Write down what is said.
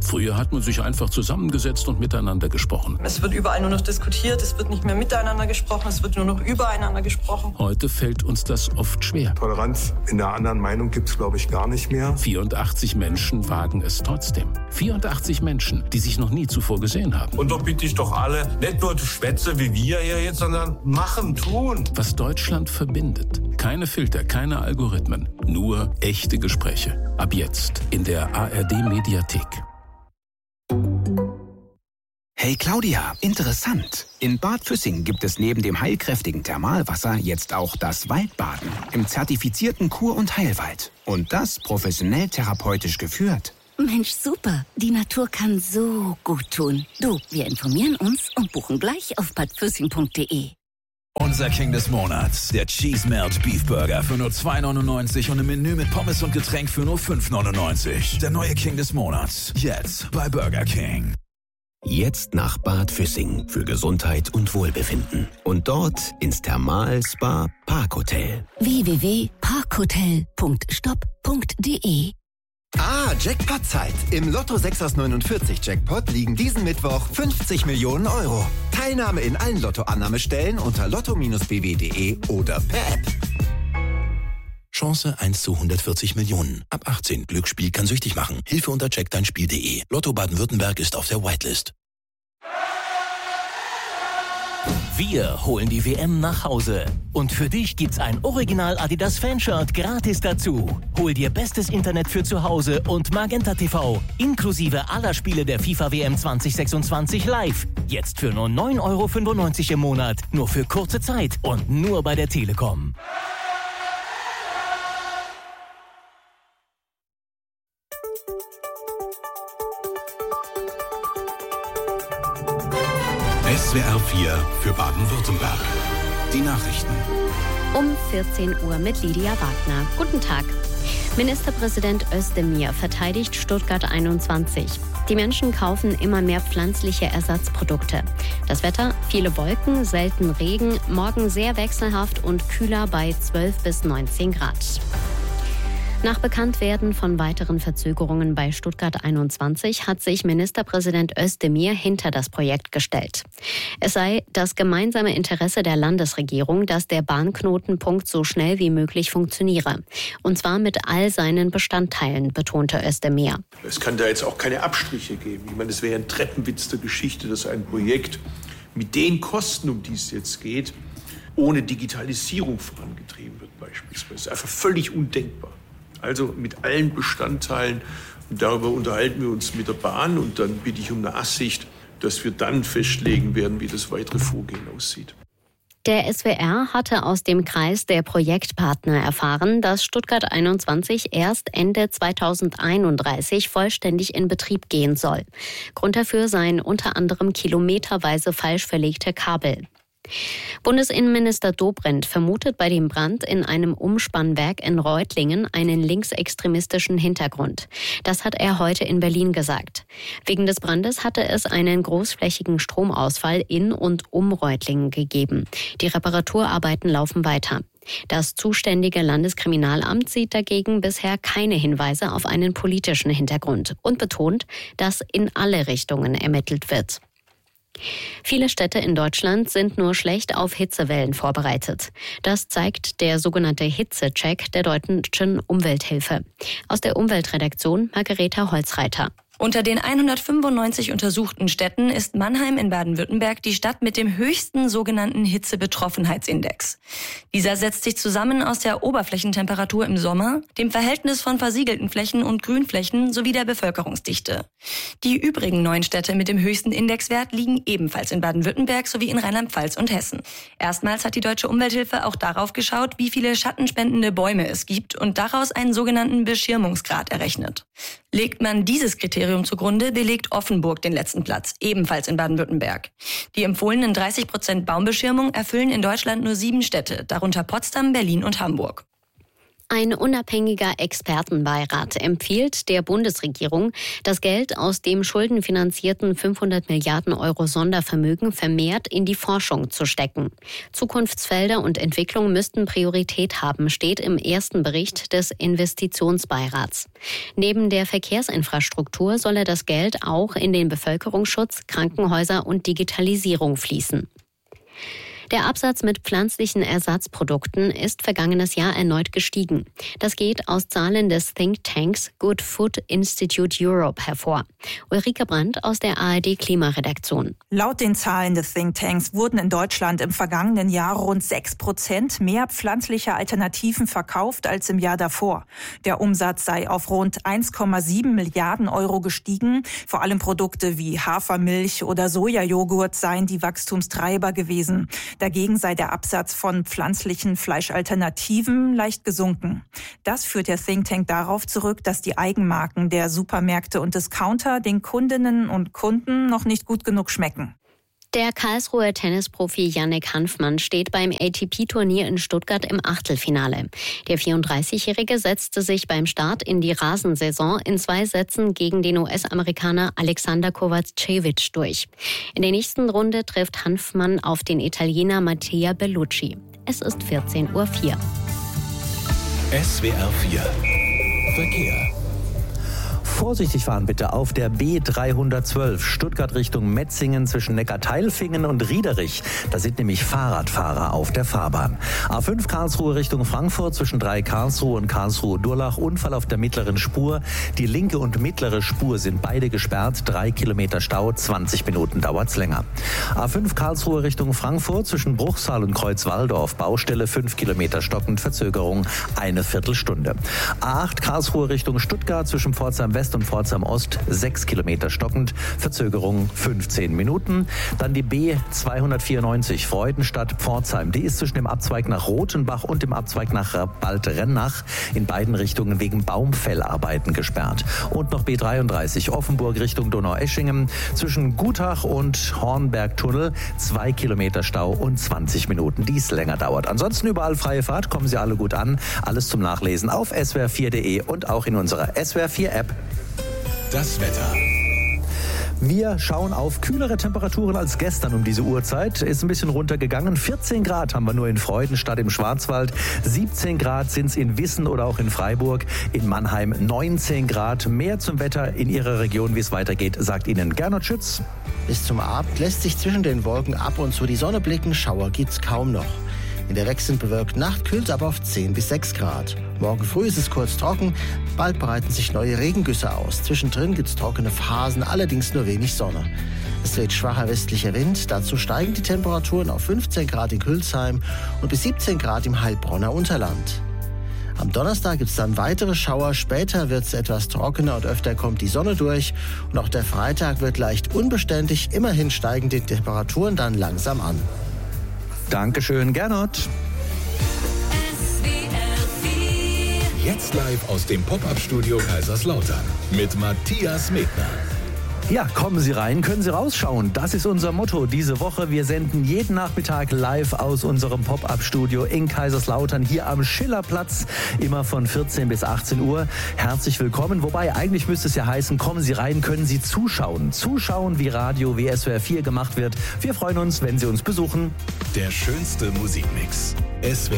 Früher hat man sich einfach zusammengesetzt und miteinander gesprochen. Es wird überall nur noch diskutiert, es wird nicht mehr miteinander gesprochen, es wird nur noch übereinander gesprochen. Heute fällt uns das oft schwer. Toleranz in der anderen Meinung gibt es, glaube ich, gar nicht mehr. 84 Menschen wagen es trotzdem. 84 Menschen, die sich noch nie zuvor gesehen haben. Und da bitte ich doch alle, nicht nur Schwätze wie wir hier jetzt, sondern machen, tun. Was Deutschland verbindet. Keine Filter, keine Algorithmen. Nur echte Gespräche. Ab jetzt in der ARD-Mediathek. Hey Claudia, interessant. In Bad Füssing gibt es neben dem heilkräftigen Thermalwasser jetzt auch das Waldbaden im zertifizierten Kur- und Heilwald. Und das professionell therapeutisch geführt. Mensch, super. Die Natur kann so gut tun. Du, wir informieren uns und buchen gleich auf badfüssing.de. Unser King des Monats, der Cheese Melt Beef Burger für nur 2,99 und im Menü mit Pommes und Getränk für nur 5,99. Der neue King des Monats, jetzt bei Burger King. Jetzt nach Bad Füssing für Gesundheit und Wohlbefinden. Und dort ins Thermal-Spa Parkhotel. www.parkhotel.stop.de. Jackpot-Zeit. Im Lotto 6 aus 49 Jackpot liegen diesen Mittwoch 50 Millionen Euro. Teilnahme in allen Lottoannahmestellen unter lotto-bw.de oder per App. Chance 1 zu 140 Millionen. Ab 18. Glücksspiel kann süchtig machen. Hilfe unter checkdeinspiel.de. Lotto Baden-Württemberg ist auf der Whitelist. Wir holen die WM nach Hause. Und für dich gibt's ein Original Adidas Fanshirt gratis dazu. Hol dir bestes Internet für zu Hause und Magenta TV. Inklusive aller Spiele der FIFA WM 2026 live. Jetzt für nur 9,95 € im Monat. Nur für kurze Zeit und nur bei der Telekom. SWR 4 für Baden-Württemberg. Die Nachrichten. Um 14 Uhr mit Lydia Wagner. Guten Tag. Ministerpräsident Özdemir verteidigt Stuttgart 21. Die Menschen kaufen immer mehr pflanzliche Ersatzprodukte. Das Wetter, viele Wolken, selten Regen, morgen sehr wechselhaft und kühler bei 12 bis 19 Grad. Nach Bekanntwerden von weiteren Verzögerungen bei Stuttgart 21 hat sich Ministerpräsident Özdemir hinter das Projekt gestellt. Es sei das gemeinsame Interesse der Landesregierung, dass der Bahnknotenpunkt so schnell wie möglich funktioniere. Und zwar mit all seinen Bestandteilen, betonte Özdemir. Es kann da jetzt auch keine Abstriche geben. Ich meine, es wäre ein Treppenwitz der Geschichte, dass ein Projekt mit den Kosten, um die es jetzt geht, ohne Digitalisierung vorangetrieben wird beispielsweise. Das ist einfach völlig undenkbar. Also mit allen Bestandteilen. Und darüber unterhalten wir uns mit der Bahn. Und dann bitte ich um eine Absicht, dass wir dann festlegen werden, wie das weitere Vorgehen aussieht. Der SWR hatte aus dem Kreis der Projektpartner erfahren, dass Stuttgart 21 erst Ende 2031 vollständig in Betrieb gehen soll. Grund dafür seien unter anderem kilometerweise falsch verlegte Kabel. Bundesinnenminister Dobrindt vermutet bei dem Brand in einem Umspannwerk in Reutlingen einen linksextremistischen Hintergrund. Das hat er heute in Berlin gesagt. Wegen des Brandes hatte es einen großflächigen Stromausfall in und um Reutlingen gegeben. Die Reparaturarbeiten laufen weiter. Das zuständige Landeskriminalamt sieht dagegen bisher keine Hinweise auf einen politischen Hintergrund und betont, dass in alle Richtungen ermittelt wird. Viele Städte in Deutschland sind nur schlecht auf Hitzewellen vorbereitet. Das zeigt der sogenannte Hitzecheck der Deutschen Umwelthilfe. Aus der Umweltredaktion Margareta Holzreiter. Unter den 195 untersuchten Städten ist Mannheim in Baden-Württemberg die Stadt mit dem höchsten sogenannten Hitzebetroffenheitsindex. Dieser setzt sich zusammen aus der Oberflächentemperatur im Sommer, dem Verhältnis von versiegelten Flächen und Grünflächen sowie der Bevölkerungsdichte. Die übrigen 9 Städte mit dem höchsten Indexwert liegen ebenfalls in Baden-Württemberg sowie in Rheinland-Pfalz und Hessen. Erstmals hat die Deutsche Umwelthilfe auch darauf geschaut, wie viele schattenspendende Bäume es gibt und daraus einen sogenannten Beschirmungsgrad errechnet. Legt man dieses Kriterium zugrunde, belegt Offenburg den letzten Platz, ebenfalls in Baden-Württemberg. Die empfohlenen 30% Baumbeschirmung erfüllen in Deutschland nur 7 Städte, darunter Potsdam, Berlin und Hamburg. Ein unabhängiger Expertenbeirat empfiehlt der Bundesregierung, das Geld aus dem schuldenfinanzierten 500 Milliarden Euro Sondervermögen vermehrt in die Forschung zu stecken. Zukunftsfelder und Entwicklung müssten Priorität haben, steht im ersten Bericht des Investitionsbeirats. Neben der Verkehrsinfrastruktur solle das Geld auch in den Bevölkerungsschutz, Krankenhäuser und Digitalisierung fließen. Der Absatz mit pflanzlichen Ersatzprodukten ist vergangenes Jahr erneut gestiegen. Das geht aus Zahlen des Thinktanks Good Food Institute Europe hervor. Ulrike Brandt aus der ARD-Klimaredaktion. Laut den Zahlen des Thinktanks wurden in Deutschland im vergangenen Jahr rund 6% mehr pflanzliche Alternativen verkauft als im Jahr davor. Der Umsatz sei auf rund 1,7 Milliarden Euro gestiegen. Vor allem Produkte wie Hafermilch oder Sojajoghurt seien die Wachstumstreiber gewesen. Dagegen sei der Absatz von pflanzlichen Fleischalternativen leicht gesunken. Das führt der Think Tank darauf zurück, dass die Eigenmarken der Supermärkte und Discounter den Kundinnen und Kunden noch nicht gut genug schmecken. Der Karlsruher Tennisprofi Yannick Hanfmann steht beim ATP-Turnier in Stuttgart im Achtelfinale. Der 34-Jährige setzte sich beim Start in die Rasensaison in 2 Sätzen gegen den US-Amerikaner Alexander Kovacevic durch. In der nächsten Runde trifft Hanfmann auf den Italiener Mattia Bellucci. Es ist 14:04 Uhr. SWR 4 Verkehr. Vorsichtig fahren bitte auf der B312 Stuttgart Richtung Metzingen zwischen Neckarteilfingen und Riederich. Da sind nämlich Fahrradfahrer auf der Fahrbahn. A5 Karlsruhe Richtung Frankfurt zwischen 3 Karlsruhe und Karlsruhe-Durlach. Unfall auf der mittleren Spur. Die linke und mittlere Spur sind beide gesperrt. 3 Kilometer Stau, 20 Minuten dauert's länger. A5 Karlsruhe Richtung Frankfurt zwischen Bruchsal und Kreuzwaldorf. Baustelle 5 Kilometer stockend, Verzögerung eine Viertelstunde. A8 Karlsruhe Richtung Stuttgart zwischen Pforzheim West und Pforzheim Ost 6 Kilometer stockend, Verzögerung 15 Minuten. Dann die B294 Freudenstadt-Pforzheim. Die ist zwischen dem Abzweig nach Rothenbach und dem Abzweig nach Bald-Rennach in beiden Richtungen wegen Baumfellarbeiten gesperrt. Und noch B33 Offenburg Richtung Donaueschingen zwischen Gutach und Hornbergtunnel 2 Kilometer Stau und 20 Minuten, die es länger dauert. Ansonsten überall freie Fahrt, kommen Sie alle gut an. Alles zum Nachlesen auf swr4.de und auch in unserer SWR4-App. Das Wetter. Wir schauen auf kühlere Temperaturen als gestern um diese Uhrzeit. Ist ein bisschen runtergegangen. 14 Grad haben wir nur in Freudenstadt im Schwarzwald. 17 Grad sind es in Wissen oder auch in Freiburg. In Mannheim 19 Grad. Mehr zum Wetter in Ihrer Region, wie es weitergeht, sagt Ihnen Gernot Schütz. Bis zum Abend lässt sich zwischen den Wolken ab und zu die Sonne blicken. Schauer gibt's kaum noch. In der wechselnd bewölkten Nacht kühlt es aber auf 10 bis 6 Grad. Morgen früh ist es kurz trocken, bald breiten sich neue Regengüsse aus. Zwischendrin gibt es trockene Phasen, allerdings nur wenig Sonne. Es weht schwacher westlicher Wind, dazu steigen die Temperaturen auf 15 Grad in Hülsheim und bis 17 Grad im Heilbronner Unterland. Am Donnerstag gibt es dann weitere Schauer, später wird es etwas trockener und öfter kommt die Sonne durch. Und auch der Freitag wird leicht unbeständig, immerhin steigen die Temperaturen dann langsam an. Dankeschön, Gernot. Jetzt live aus dem Pop-Up-Studio Kaiserslautern mit Matthias Medner. Ja, kommen Sie rein, können Sie rausschauen. Das ist unser Motto diese Woche. Wir senden jeden Nachmittag live aus unserem Pop-Up-Studio in Kaiserslautern hier am Schillerplatz, immer von 14 bis 18 Uhr. Herzlich willkommen. Wobei, eigentlich müsste es ja heißen, kommen Sie rein, können Sie zuschauen. Zuschauen, wie Radio, wie SWR 4 gemacht wird. Wir freuen uns, wenn Sie uns besuchen. Der schönste Musikmix. SWR